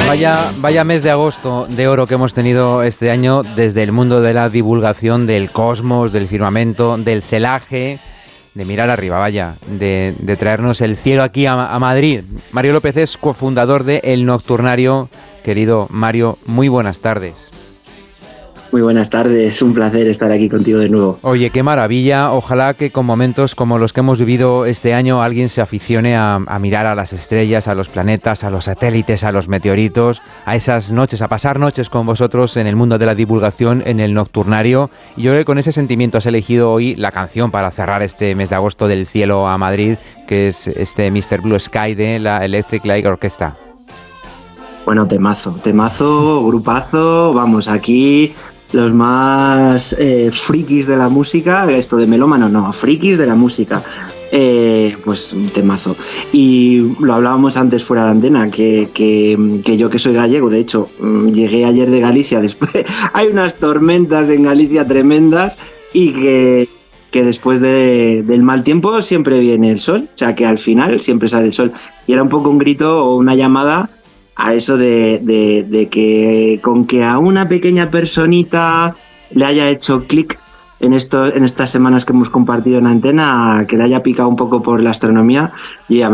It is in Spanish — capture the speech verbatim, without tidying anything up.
Vaya, vaya mes de agosto de oro que hemos tenido este año desde el mundo de la divulgación del cosmos, del firmamento, del celaje, de mirar arriba, vaya, de, de traernos el cielo aquí a, a Madrid. Mario López es cofundador de El Nocturnario. Querido Mario, muy buenas tardes. Muy buenas tardes, un placer estar aquí contigo de nuevo. Oye, qué maravilla, ojalá que con momentos como los que hemos vivido este año alguien se aficione a, a mirar a las estrellas, a los planetas, a los satélites, a los meteoritos, a esas noches, a pasar noches con vosotros en el mundo de la divulgación, en El Nocturnario. Y yo creo que con ese sentimiento has elegido hoy la canción para cerrar este mes de agosto del cielo a Madrid, que es este mister Blue Sky de la Electric Light Orchestra. Bueno, temazo, temazo, grupazo, vamos, aquí los más eh, frikis de la música, esto de melómano no, frikis de la música, eh, pues un temazo. Y lo hablábamos antes fuera de antena, que, que, que yo que soy gallego, de hecho, llegué ayer de Galicia, después hay unas tormentas en Galicia tremendas y que... que después de, del mal tiempo siempre viene el sol, o sea que al final siempre sale el sol. Y era un poco un grito o una llamada a eso de, de, de que con que a una pequeña personita le haya hecho clic en, esto, en estas semanas que hemos compartido en antena, que le haya picado un poco por la astronomía y a